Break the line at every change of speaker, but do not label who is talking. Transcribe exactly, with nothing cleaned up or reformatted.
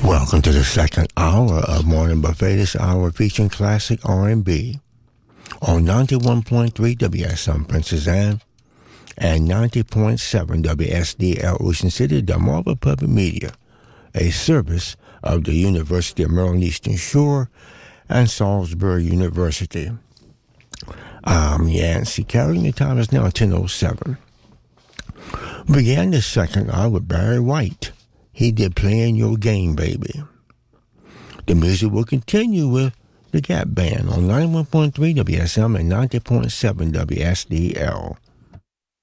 Welcome to the second hour of Morning Buffet. This hour featuring classic R and B on ninety-one point three W S M Princess Anne and ninety point seven W S D L Ocean City, Delmarva Public Media, a service of the University of Maryland Eastern Shore and Salisbury University. I'm Yancey Kelly, and the time is now ten oh seven. Began the second hour with Barry White. He did Playing Your Game, Baby. The music will continue with the Gap Band on ninety-one point three W S M and ninety point seven W S D L.